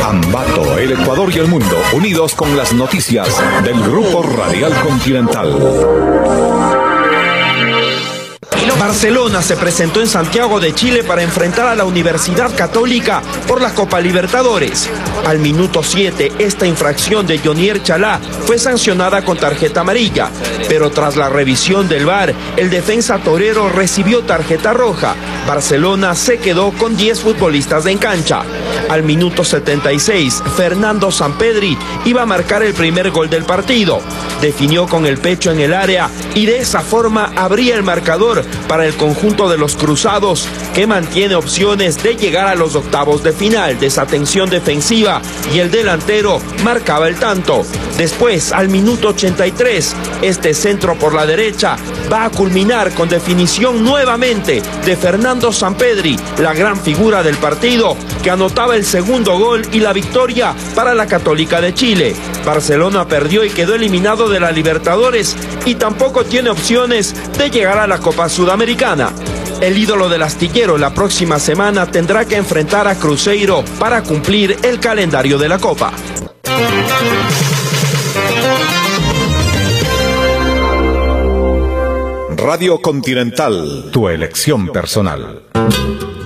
Ambato, el Ecuador y el mundo, unidos con las noticias del Grupo Radial Continental. Barcelona se presentó en Santiago de Chile para enfrentar a la Universidad Católica por la Copa Libertadores. Al minuto 7, esta infracción de Jonier Chalá fue sancionada con tarjeta amarilla, pero tras la revisión del VAR, el defensa torero recibió tarjeta roja. Barcelona se quedó con 10 futbolistas en cancha. Al minuto 76, Fernando Sampedri iba a marcar el primer gol del partido. Definió con el pecho en el área y de esa forma abría el marcador para el conjunto de los cruzados, que mantiene opciones de llegar a los octavos de final. Desatención defensiva y el delantero marcaba el tanto. Después, al minuto 83, este centro por la derecha va a culminar con definición nuevamente de Fernando Sampedri, la gran figura del partido, que anotaba el segundo gol y la victoria para la Católica de Chile. Barcelona perdió y quedó eliminado de la Libertadores y tampoco tiene opciones de llegar a la Copa Sudamericana. El ídolo del astillero la próxima semana tendrá que enfrentar a Cruzeiro para cumplir el calendario de la Copa. Radio Continental, tu elección personal.